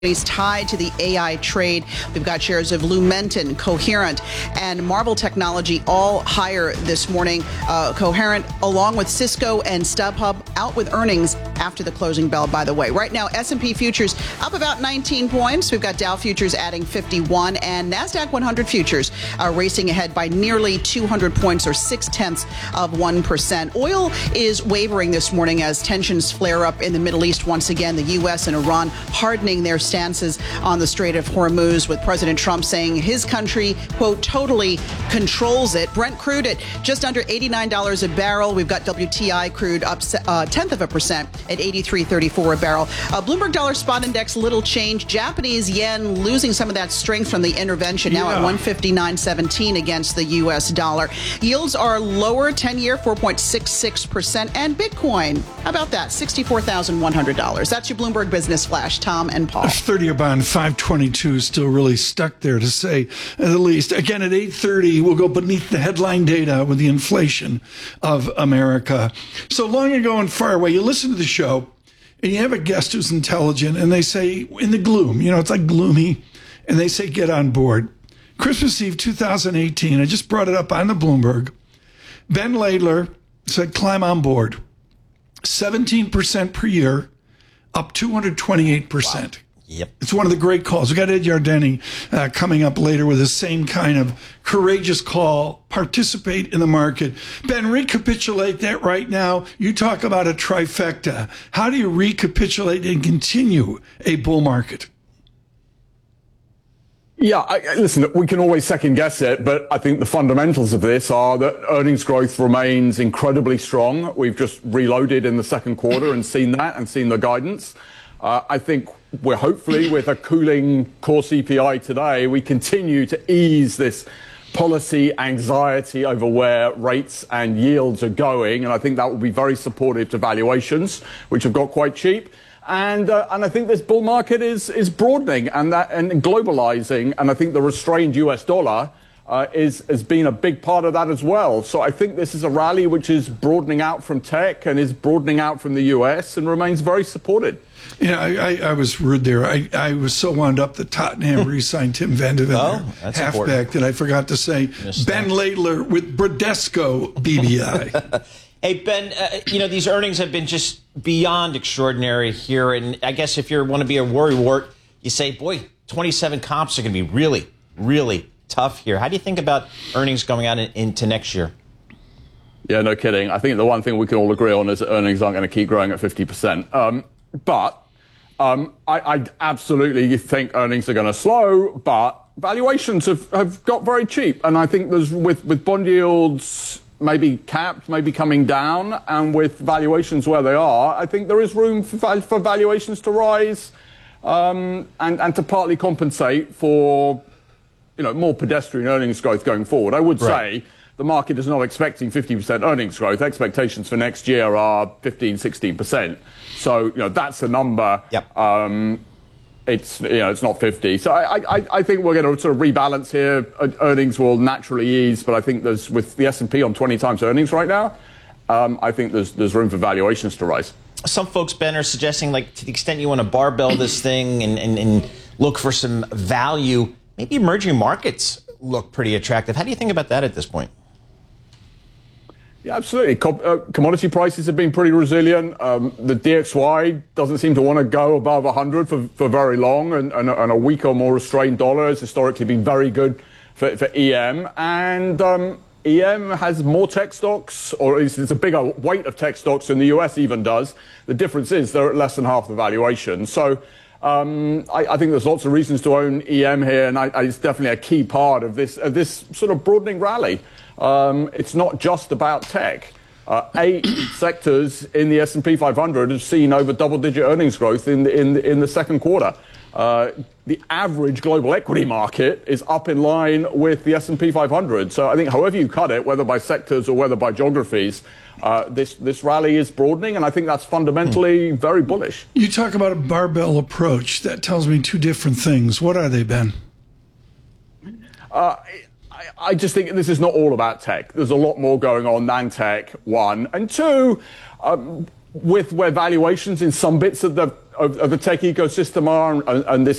tied to the AI trade. We've got shares of Lumentum, Coherent, and Marvell Technology all higher this morning. Coherent, along with Cisco and StubHub, out with earnings after the closing bell, by the way. Right now, S&P futures up about 19 points. We've got Dow futures adding 51, and NASDAQ 100 futures racing ahead by nearly 200 points, or 0.6%. Oil is wavering this morning as tensions flare up in the Middle East once again. The U.S. and Iran hardening their stances on the Strait of Hormuz, with President Trump saying his country, quote, totally controls it. Brent crude at just under $89 a barrel. We've got WTI crude up 0.1% at 83.34 a barrel. Bloomberg Dollar Spot Index, little change. Japanese yen losing some of that strength from the intervention, now at 159.17 against the U.S. dollar. Yields are lower, 10-year 4.66%, and Bitcoin, how about that, $64,100. That's your Bloomberg Business Flash. Tom and Paul. 30-year bond 522 is still really stuck there, to say at the least. Again, at 8:30, we'll go beneath the headline data with the inflation of America. So long ago and far away, you listen to the show, and you have a guest who's intelligent, and they say, in the gloom, it's like gloomy, and they say, get on board. Christmas Eve 2018, I just brought it up on the Bloomberg. Ben Laidler said, climb on board. 17% per year, up 228%. Wow. Yep. It's one of the great calls. We got Ed Yardeni coming up later with the same kind of courageous call. Participate in the market. Ben, recapitulate that right now. You talk about a trifecta. How do you recapitulate and continue a bull market? Yeah, listen, we can always second guess it, but I think the fundamentals of this are that earnings growth remains incredibly strong. We've just reloaded in the second quarter and seen that and seen the guidance. I think we're hopefully, with a cooling core CPI today, we continue to ease this policy anxiety over where rates and yields are going. And I think that will be very supportive to valuations, which have got quite cheap. And I think this bull market is broadening and globalizing. And I think the restrained US dollar has been a big part of that as well. So I think this is a rally which is broadening out from tech and is broadening out from the US and remains very supported. Yeah, I was rude there. I was so wound up that Tottenham re-signed Tim Van de Ven, halfback, that I forgot to say Ben Laidler with Bradesco BBI. Hey, Ben, these earnings have been just beyond extraordinary here. And I guess if you want to be a worrywart, you say, boy, 27 comps are going to be really, really tough here. How do you think about earnings going out into next year? Yeah, no kidding. I think the one thing we can all agree on is that earnings aren't going to keep growing at 50%. But I absolutely think earnings are going to slow, but valuations have got very cheap. And I think there's with bond yields maybe capped, maybe coming down, and with valuations where they are, I think there is room for valuations to rise and to partly compensate for more pedestrian earnings growth going forward. I would say the market is not expecting 50% earnings growth. Expectations for next year are 15, 16%. So, that's the number. Yep. It's not 50. So I think we're going to sort of rebalance here. Earnings will naturally ease, but I think with the S&P on 20 times earnings right now, I think there's room for valuations to rise. Some folks, Ben, are suggesting, to the extent you want to barbell this thing and look for some value, maybe emerging markets look pretty attractive. How do you think about that at this point? Yeah, absolutely. Commodity prices have been pretty resilient. The DXY doesn't seem to want to go above 100 for very long, and a weaker, more restrained dollar has historically been very good for EM. And EM has more tech stocks, or at least it's a bigger weight of tech stocks than the US even does. The difference is they're at less than half the valuation. So I think there's lots of reasons to own EM here, and it's definitely a key part of this sort of broadening rally. It's not just about tech. 8 sectors in the S&P 500 have seen over double-digit earnings growth in the second quarter. The average global equity market is up in line with the S&P 500. So I think however you cut it, whether by sectors or whether by geographies, this rally is broadening, and I think that's fundamentally very bullish. You talk about a barbell approach. That tells me two different things. What are they, Ben? I just think this is not all about tech. There's a lot more going on than tech, one. And two, with where valuations in some bits of the tech ecosystem are, and this